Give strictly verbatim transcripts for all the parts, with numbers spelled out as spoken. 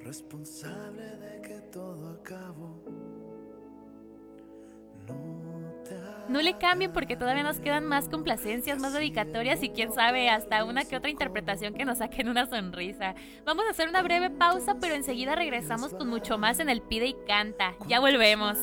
responsable de que todo acabó. No te No le cambien porque todavía nos quedan más complacencias, más dedicatorias y quién sabe, hasta una que otra interpretación que nos saquen una sonrisa. Vamos a hacer una breve pausa, pero enseguida regresamos con mucho más en el Pide y Canta. Ya volvemos.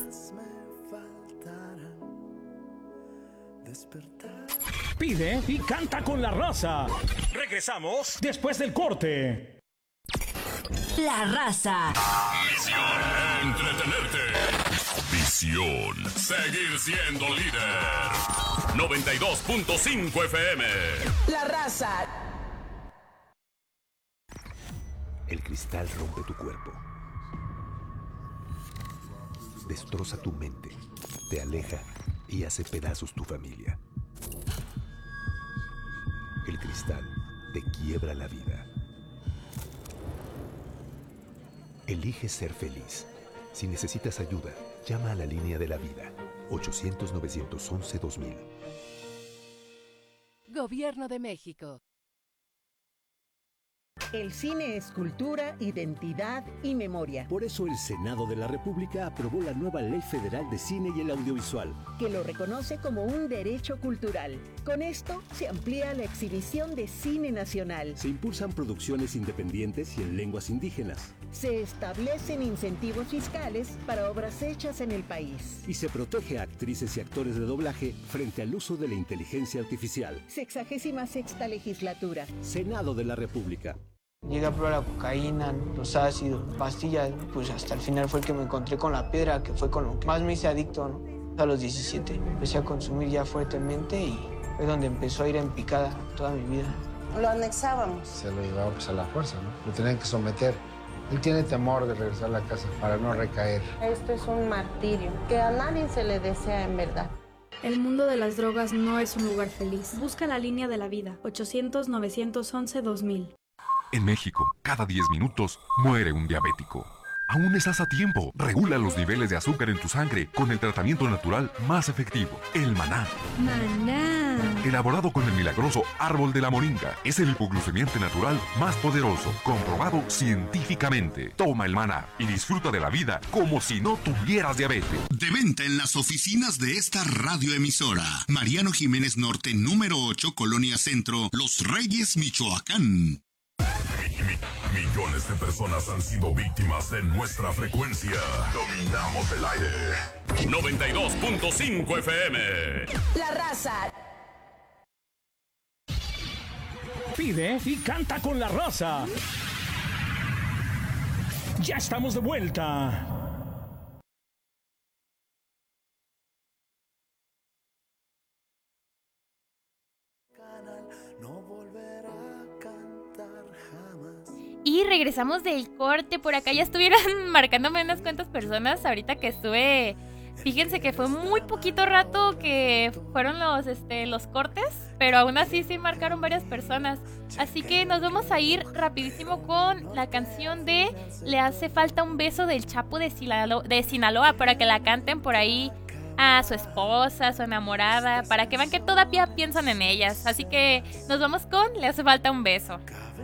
Pide y canta con la raza. Regresamos después del corte. La raza. Misión: entretenerte. Visión: seguir siendo líder. noventa y dos punto cinco F M. La raza. El cristal rompe tu cuerpo. Destroza tu mente. Te aleja y hace pedazos tu familia. El cristal te quiebra la vida. Elige ser feliz. Si necesitas ayuda, llama a la línea de la vida. ochocientos, novecientos once, dos mil. Gobierno de México. El cine es cultura, identidad y memoria. Por eso el Senado de la República aprobó la nueva Ley Federal de Cine y el Audiovisual, que lo reconoce como un derecho cultural. Con esto se amplía la exhibición de cine nacional. Se impulsan producciones independientes y en lenguas indígenas. Se establecen incentivos fiscales para obras hechas en el país. Y se protege a actrices y actores de doblaje frente al uso de la inteligencia artificial. Sexagésima sexta legislatura. Senado de la República. Llegué a probar la cocaína, los ácidos, pastillas, pues hasta el final fue el que me encontré con la piedra, que fue con lo que más me hice adicto, ¿no? A los diecisiete empecé a consumir ya fuertemente y fue donde empezó a ir en picada toda mi vida. Lo anexábamos. Se lo llevaba pues a la fuerza, ¿no? Lo tenían que someter. Él tiene temor de regresar a la casa para no recaer. Esto es un martirio que a nadie se le desea en verdad. El mundo de las drogas no es un lugar feliz. Busca la línea de la vida. ochocientos, novecientos once, dos mil. En México, cada diez minutos muere un diabético. Aún estás a tiempo. Regula los niveles de azúcar en tu sangre con el tratamiento natural más efectivo, el Maná. Maná. Elaborado con el milagroso árbol de la moringa, es el hipoglucemiante natural más poderoso, comprobado científicamente. Toma el Maná y disfruta de la vida como si no tuvieras diabetes. De venta en las oficinas de esta radioemisora. Mariano Jiménez Norte, número ocho, Colonia Centro, Los Reyes, Michoacán. Millones de personas han sido víctimas de nuestra frecuencia. Dominamos el aire. noventa y dos punto cinco F M. La raza. Pide y canta con la raza. Ya estamos de vuelta. Y regresamos del corte. Por acá ya estuvieron marcándome unas cuantas personas ahorita que estuve. Fíjense que fue muy poquito rato que fueron los, este, los cortes, pero aún así sí marcaron varias personas. Así que nos vamos a ir rapidísimo con la canción de Le hace falta un beso del Chapo de Sinaloa, de Sinaloa para que la canten por ahí a su esposa, a su enamorada, para que vean que todavía piensan en ellas. Así que nos vamos con Le hace falta un beso.